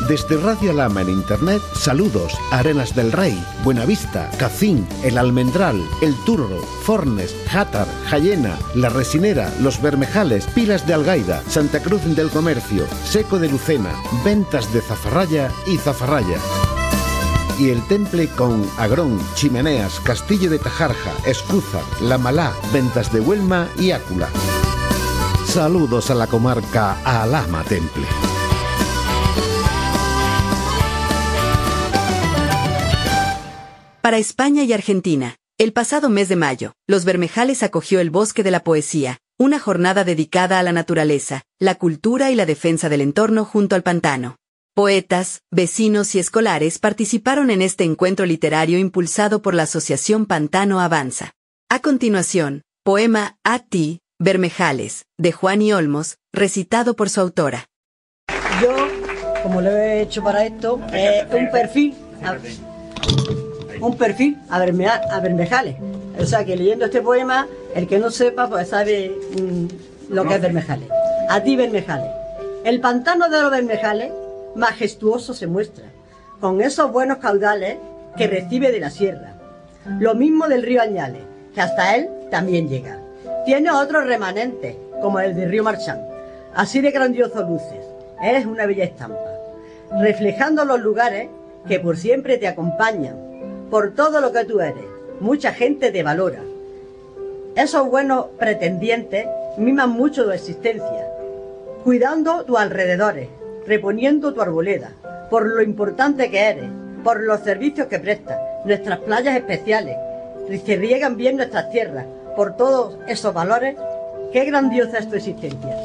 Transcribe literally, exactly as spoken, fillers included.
Desde Radio Alhama en Internet, saludos a Arenas del Rey, Buenavista, Cacín, El Almendral, El Turro, Fornes, Játar, Jayena, La Resinera, Los Bermejales, Pilas de Algaida, Santa Cruz del Comercio, Seco de Lucena, Ventas de Zafarraya y Zafarraya. Y el Temple con Agrón, Chimeneas, Castillo de Tajarja, Escúzar, La Malá, Ventas de Huelma y Ácula. Saludos a la comarca Alhama Temple. Para España y Argentina, el pasado mes de mayo, Los Bermejales acogió el Bosque de la Poesía, una jornada dedicada a la naturaleza, la cultura y la defensa del entorno junto al pantano. Poetas, vecinos y escolares participaron en este encuentro literario impulsado por la Asociación Pantano Avanza. A continuación, poema A ti, Bermejales, de Juani Olmos, recitado por su autora. Yo, como lo he hecho para esto, eh, un perfil... A ver, un perfil a, Berme, a Bermejales. O sea que leyendo este poema, el que no sepa, pues sabe mmm, lo que es Bermejales. A ti, Bermejales. El pantano de los Bermejales, majestuoso se muestra, con esos buenos caudales que recibe de la sierra. Lo mismo del río Añales, que hasta él también llega. Tiene otros remanentes, como el del río Marchán. Así de grandioso luces. Es una bella estampa, reflejando los lugares que por siempre te acompañan. Por todo lo que tú eres, mucha gente te valora. Esos buenos pretendientes miman mucho tu existencia, cuidando tus alrededores, reponiendo tu arboleda, por lo importante que eres, por los servicios que prestas, nuestras playas especiales, que riegan bien nuestras tierras, por todos esos valores. Qué grandiosa es tu existencia.